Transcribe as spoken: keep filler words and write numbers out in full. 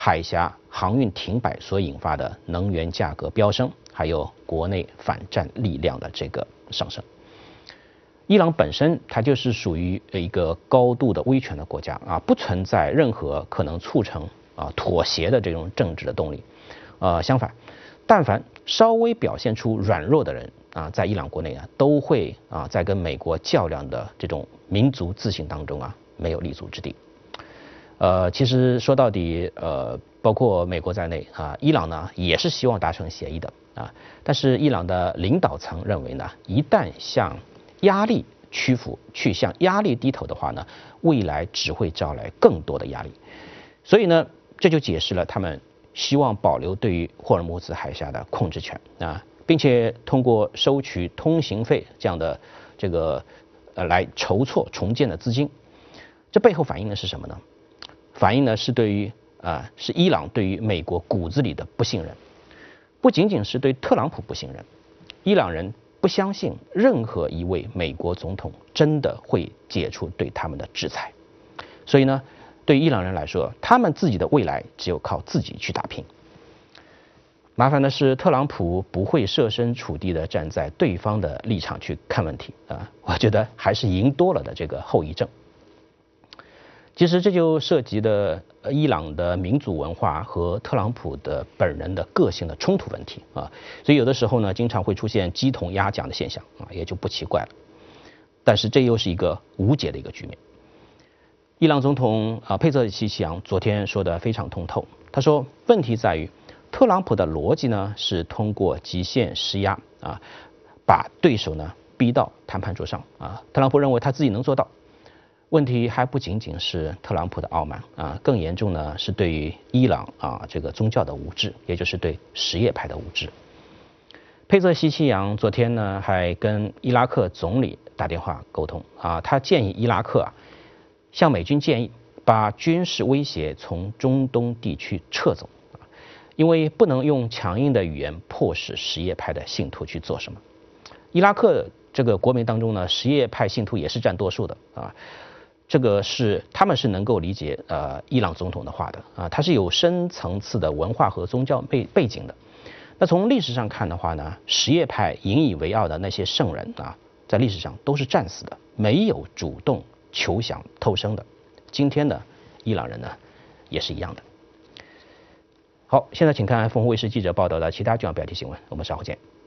海峡航运停摆所引发的能源价格飙升，还有国内反战力量的这个上升。伊朗本身它就是属于一个高度的威权的国家啊，不存在任何可能促成啊妥协的这种政治的动力。呃，相反，但凡稍微表现出软弱的人啊，在伊朗国内啊，都会啊在跟美国较量的这种民族自信当中啊，没有立足之地。呃，其实说到底，呃，包括美国在内啊，伊朗呢也是希望达成协议的啊，但是伊朗的领导层认为呢，一旦向压力屈服，去向压力低头的话呢，未来只会招来更多的压力。所以呢，这就解释了他们希望保留对于霍尔木兹海峡的控制权啊，并且通过收取通行费这样的这个呃来筹措重建的资金。这背后反映的是什么呢？反映的是对于啊、呃、是伊朗对于美国骨子里的不信任，不仅仅是对特朗普不信任，伊朗人不相信任何一位美国总统真的会解除对他们的制裁。所以呢，对于伊朗人来说，他们自己的未来只有靠自己去打拼。麻烦的是，特朗普不会设身处地的站在对方的立场去看问题啊，我觉得还是赢多了的这个后遗症。其实这就涉及的伊朗的民主文化和特朗普的本人的个性的冲突问题啊，所以有的时候呢，经常会出现鸡同鸭讲的现象啊，也就不奇怪了。但是这又是一个无解的一个局面。伊朗总统啊佩泽西奇扬昨天说的非常通透，他说问题在于特朗普的逻辑呢是通过极限施压啊，把对手呢逼到谈判桌上啊，特朗普认为他自己能做到。问题还不仅仅是特朗普的傲慢啊，更严重呢是对于伊朗啊这个宗教的无知，也就是对什叶派的无知。佩泽西奇扬昨天呢还跟伊拉克总理打电话沟通啊，他建议伊拉克啊向美军建议把军事威胁从中东地区撤走啊，因为不能用强硬的语言迫使什叶派的信徒去做什么。伊拉克这个国民当中呢，什叶派信徒也是占多数的啊。这个是他们是能够理解呃伊朗总统的话的啊，他是有深层次的文化和宗教背背景的。那从历史上看的话呢，什叶派引以为傲的那些圣人啊，在历史上都是战死的，没有主动求降偷生的。今天的伊朗人呢，也是一样的。好，现在请看凤凰卫视记者报道的其他重要标题新闻，我们稍后见。